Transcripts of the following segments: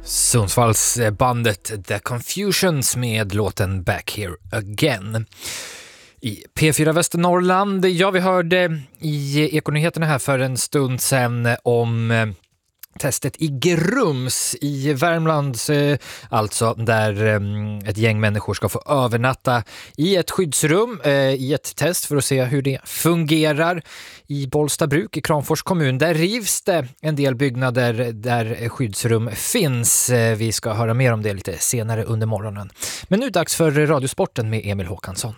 Sundsvalls bandet The Confusions med låten Back Here Again. I P4 Västernorrland, vi hörde i Ekonyheterna här för en stund sedan om testet i Grums i Värmland, alltså där ett gäng människor ska få övernatta i ett skyddsrum i ett test för att se hur det fungerar. I Bollstabruk i Kramfors kommun, där rivs det en del byggnader där skyddsrum finns. Vi ska höra mer om det lite senare under morgonen. Men nu dags för Radiosporten med Emil Håkansson.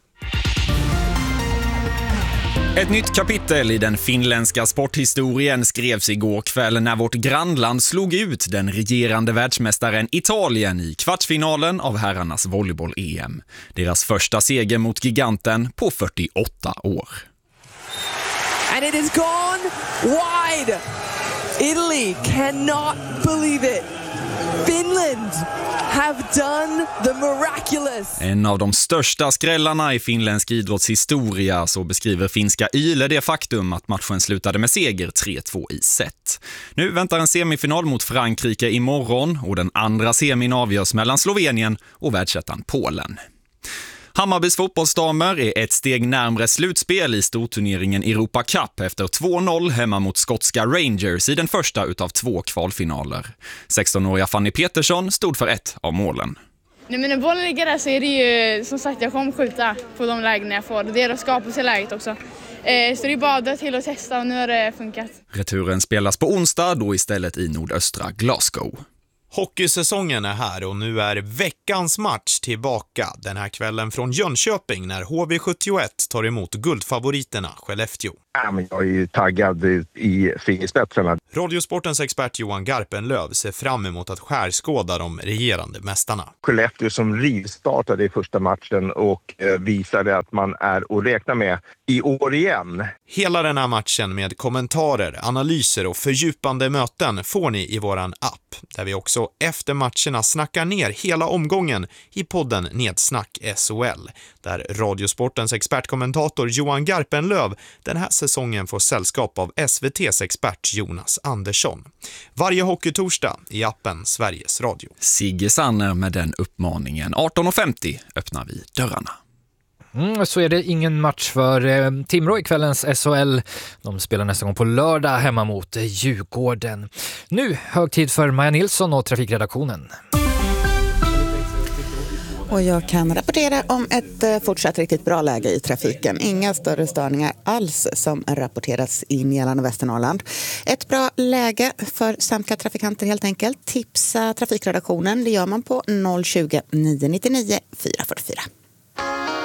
Ett nytt kapitel i den finländska sporthistorien skrevs igår kväll när vårt grannland slog ut den regerande världsmästaren Italien i kvartsfinalen av herrarnas volleyboll-EM. Deras första seger mot giganten på 48 år. And it has gone wide. Italy cannot believe it. Finland have done the miraculous. En av de största skrällarna i finländsk idrottshistoria, så beskriver finska Yle det faktum att matchen slutade med seger 3-2 i set. Nu väntar en semifinal mot Frankrike imorgon och den andra semin avgörs mellan Slovenien och världsettan Polen. Hammarbys fotbollsdamer är ett steg närmare slutspel i storturneringen Europa Cup efter 2-0 hemma mot skotska Rangers i den första utav 2 kvalfinaler. 16-åriga Fanny Petersson stod för ett av målen. Nej, men när bollen ligger där så är det ju som sagt, jag kommer skjuta på de lägen jag får. Det är att skapa sig läget också. Så det är bara till att testa och nu har det funkat. Returen spelas på onsdag, då istället i nordöstra Glasgow. Hockeysäsongen är här och nu är veckans match tillbaka den här kvällen från Jönköping när HV71 tar emot guldfavoriterna Skellefteå. Jag är ju taggad i fingerspetsarna. Radiosportens expert Johan Garpenlöv ser fram emot att skärskåda de regerande mästarna. Skellefteå som rivstartade i första matchen och visade att man är att räkna med i år igen. Hela den här matchen med kommentarer, analyser och fördjupande möten får ni i våran app, där vi också efter matcherna snackar ner hela omgången i podden Nedsnack SHL, där Radiosportens expertkommentator Johan Garpenlöv den här säsongen får sällskap av SVT:s expert Jonas Andersson. Varje hockeytorsdag i appen Sveriges Radio. Sigge Sanner med den uppmaningen. 18.50 öppnar vi dörrarna. Så är det ingen match för Timrå i kvällens SHL. De spelar nästa gång på lördag hemma mot Djurgården. Nu hög tid för Maja Nilsson och trafikredaktionen. Och jag kan rapportera om ett fortsatt riktigt bra läge i trafiken. Inga större störningar alls som rapporteras in gällande Västernorrland. Ett bra läge för samtliga trafikanter helt enkelt. Tipsa trafikredaktionen, det gör man på 020 999 444.